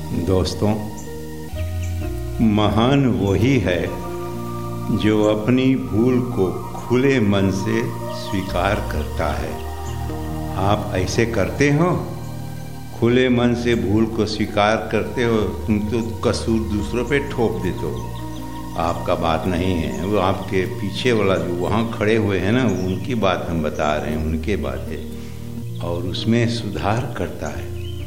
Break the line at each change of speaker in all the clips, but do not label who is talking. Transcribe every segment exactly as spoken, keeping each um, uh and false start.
दोस्तों, महान वही है जो अपनी भूल को खुले मन से स्वीकार करता है। आप ऐसे करते हो? खुले मन से भूल को स्वीकार करते हो? तुम तो कसूर दूसरों पे ठोप देते हो। आपका बात नहीं है, वो आपके पीछे वाला जो वहाँ खड़े हुए हैं ना, उनकी बात हम बता रहे हैं, उनके बात है, और उसमें सुधार करता है।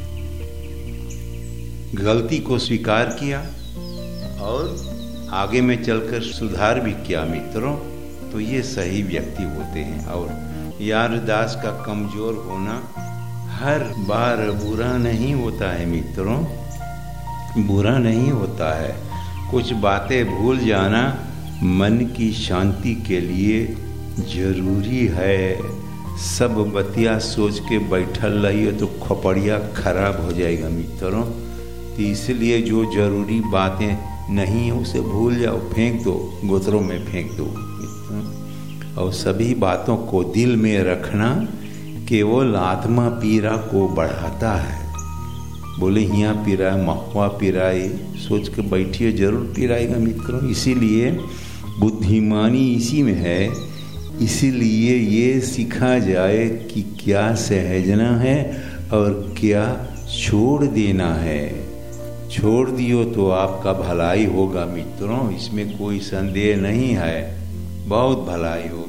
गलती को स्वीकार किया और आगे में चलकर सुधार भी किया मित्रों, तो ये सही व्यक्ति होते हैं। और यार दास का कमजोर होना हर बार बुरा नहीं होता है मित्रों, बुरा नहीं होता है। कुछ बातें भूल जाना मन की शांति के लिए जरूरी है। सब बतिया सोच के बैठल रहिए तो खोपड़िया खराब हो जाएगा मित्रों। तो इसलिए जो जरूरी बातें नहीं है उसे भूल जाओ, फेंक दो, गोतरों में फेंक दो। और सभी बातों को दिल में रखना केवल आत्मा पीरा को बढ़ाता है। बोले यहाँ पीरा, महुआ पीराई, सोच के बैठिए, जरूर पीराएगा मित्रों। इसीलिए बुद्धिमानी इसी में है। इसीलिए ये सीखा जाए कि क्या सहजना है और क्या छोड़ देना है। छोड़ दियो तो आपका भलाई होगा मित्रों, इसमें कोई संदेह नहीं है, बहुत भलाई हो।